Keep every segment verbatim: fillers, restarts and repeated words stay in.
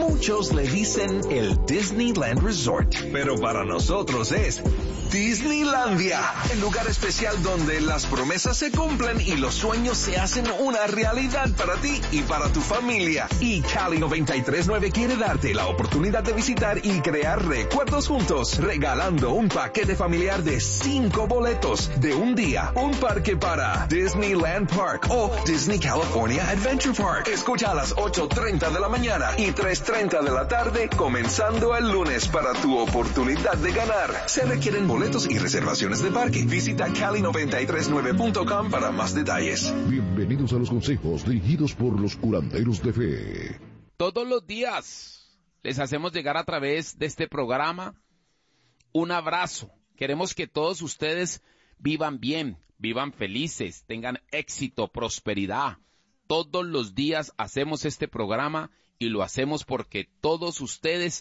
Muchos le dicen el Disneyland Resort, pero para nosotros es Disneylandia, el lugar especial donde las promesas se cumplen y los sueños se hacen una realidad para ti y para tu familia. Y Cali noventa y tres punto nueve quiere darte la oportunidad de visitar y crear recuerdos juntos, regalando un paquete familiar de cinco boletos de un día, un parque para Disneyland Park o Disney California Adventure Park. Escucha a las ocho treinta de la mañana y tres treinta de la tarde, comenzando el lunes para tu oportunidad de ganar. Se requieren boletos y reservaciones de parque. Visita cali noventa y tres nueve punto com para más detalles. Bienvenidos a los consejos dirigidos por los curanderos de fe. Todos los días les hacemos llegar a través de este programa un abrazo. Queremos que todos ustedes vivan bien, vivan felices, tengan éxito, prosperidad. Todos los días hacemos este programa y lo hacemos porque todos ustedes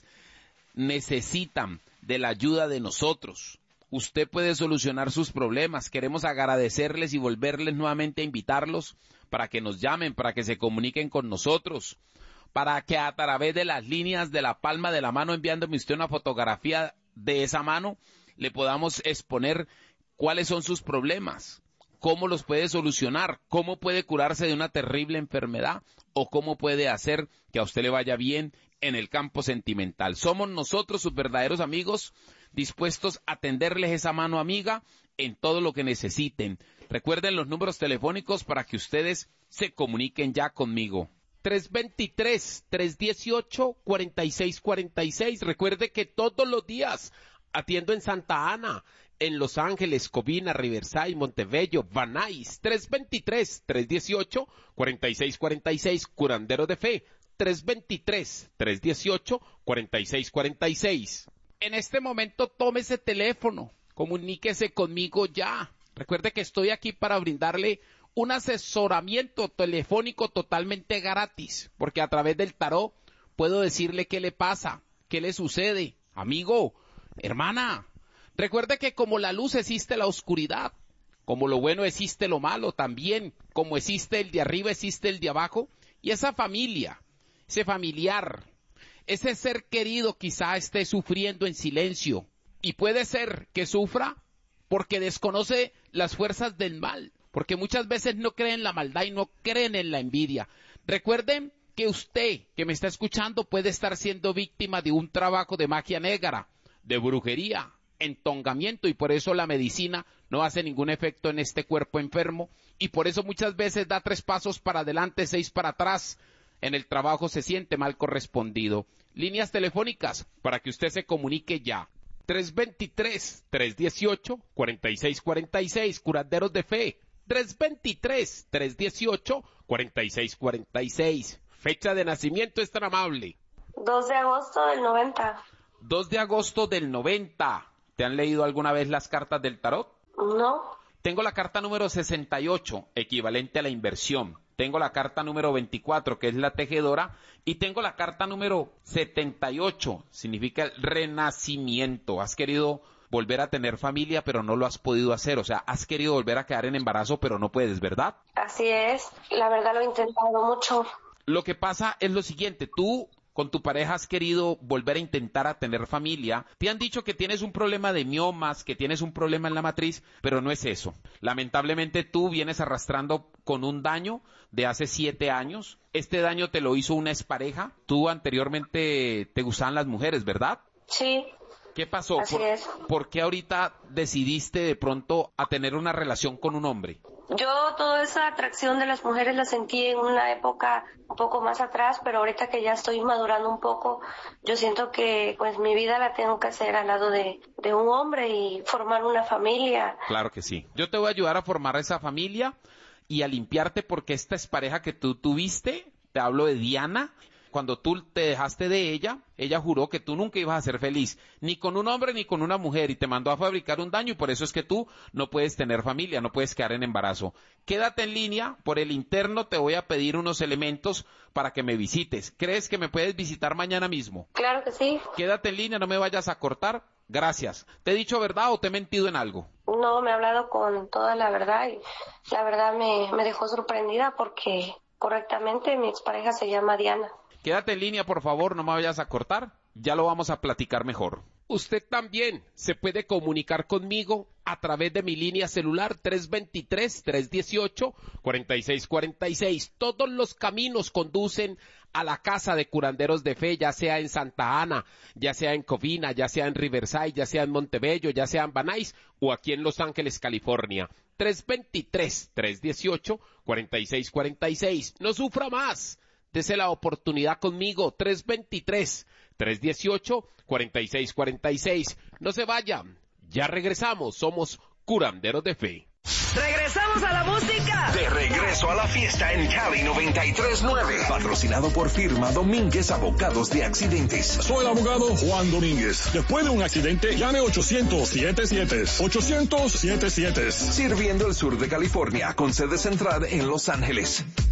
necesitan de la ayuda de nosotros. Usted puede solucionar sus problemas. Queremos agradecerles y volverles nuevamente a invitarlos para que nos llamen, para que se comuniquen con nosotros, para que a través de las líneas de la palma de la mano, enviándome usted una fotografía de esa mano, le podamos exponer cuáles son sus problemas, cómo los puede solucionar, cómo puede curarse de una terrible enfermedad o cómo puede hacer que a usted le vaya bien en el campo sentimental. Somos nosotros, sus verdaderos amigos, dispuestos a tenderles esa mano amiga en todo lo que necesiten. Recuerden los números telefónicos para que ustedes se comuniquen ya conmigo. tres dos tres, tres uno ocho, cuatro seis cuatro seis. Recuerde que todos los días atiendo en Santa Ana, en Los Ángeles, Covina, Riverside, Montebello, Van Nuys. tres dos tres, tres uno ocho, cuatro seis cuatro seis, Curandero de Fe. tres dos tres, tres uno ocho, cuatro seis cuatro seis. En este momento tome ese teléfono, comuníquese conmigo ya. Recuerde que estoy aquí para brindarle un asesoramiento telefónico totalmente gratis, porque a través del tarot puedo decirle qué le pasa, qué le sucede. Amigo, hermana, recuerde que como la luz existe la oscuridad, como lo bueno existe lo malo también, como existe el de arriba existe el de abajo, y esa familia, ese familiar, ese ser querido quizá esté sufriendo en silencio, y puede ser que sufra porque desconoce las fuerzas del mal, porque muchas veces no creen en la maldad y no creen en la envidia. Recuerden que usted, que me está escuchando, puede estar siendo víctima de un trabajo de magia negra, de brujería, entongamiento, y por eso la medicina no hace ningún efecto en este cuerpo enfermo, y por eso muchas veces da tres pasos para adelante, seis para atrás. En el trabajo se siente mal correspondido. Líneas telefónicas para que usted se comunique ya. tres dos tres, tres uno ocho, cuatro seis cuatro seis, Curanderos de Fe. tres dos tres, tres uno ocho, cuatro seis cuatro seis. Fecha de nacimiento es tan amable. dos de agosto del noventa. dos de agosto del noventa. ¿Te han leído alguna vez las cartas del tarot? No. Tengo la carta número sesenta y ocho, equivalente a la inversión. Tengo la carta número veinticuatro, que es la tejedora, y tengo la carta número setenta y ocho, significa el renacimiento. Has querido volver a tener familia, pero no lo has podido hacer, o sea, has querido volver a quedar en embarazo, pero no puedes, ¿verdad? Así es, la verdad lo he intentado mucho. Lo que pasa es lo siguiente, tú con tu pareja has querido volver a intentar a tener familia, te han dicho que tienes un problema de miomas, que tienes un problema en la matriz, pero no es eso. Lamentablemente tú vienes arrastrando con un daño de hace siete años. Este daño te lo hizo una expareja. Tú anteriormente te gustaban las mujeres, ¿verdad? Sí. ¿Qué pasó? Así ¿Por, es. ¿Por qué ahorita decidiste de pronto a tener una relación con un hombre? Yo toda esa atracción de las mujeres la sentí en una época un poco más atrás, pero ahorita que ya estoy madurando un poco, yo siento que pues mi vida la tengo que hacer al lado de, de un hombre y formar una familia. Claro que sí. Yo te voy a ayudar a formar esa familia y a limpiarte, porque esta expareja que tú tuviste, te hablo de Diana, cuando tú te dejaste de ella, ella juró que tú nunca ibas a ser feliz, ni con un hombre ni con una mujer, y te mandó a fabricar un daño, y por eso es que tú no puedes tener familia, no puedes quedar en embarazo. Quédate en línea, por el interno te voy a pedir unos elementos para que me visites. ¿Crees que me puedes visitar mañana mismo? Claro que sí. Quédate en línea, no me vayas a cortar. Gracias. ¿Te he dicho verdad o te he mentido en algo? No, me ha hablado con toda la verdad y la verdad me, me dejó sorprendida porque correctamente. Mi expareja se llama Diana. Quédate en línea, por favor, no me vayas a cortar. Ya lo vamos a platicar mejor. Usted también se puede comunicar conmigo a través de mi línea celular tres dos tres, tres uno ocho, cuatro seis cuatro seis. Todos los caminos conducen a la casa de Curanderos de Fe, ya sea en Santa Ana, ya sea en Covina, ya sea en Riverside, ya sea en Montebello, ya sea en Van Nuys o aquí en Los Ángeles, California. tres dos tres, tres uno ocho, cuatro seis cuatro seis. No sufra más. Dese la oportunidad conmigo. tres dos tres, tres uno ocho, cuatro seis cuatro seis. No se vayan. Ya regresamos. Somos Curanderos de Fe. ¡Regresamos a la música! De regreso a la fiesta en Cali noventa y tres nueve. Patrocinado por firma Domínguez Abogados de Accidentes. Soy el abogado Juan Domínguez. Después de un accidente, llame ochocientos, setenta y siete. ochocientos, setenta y siete. Sirviendo el sur de California con sede central en Los Ángeles.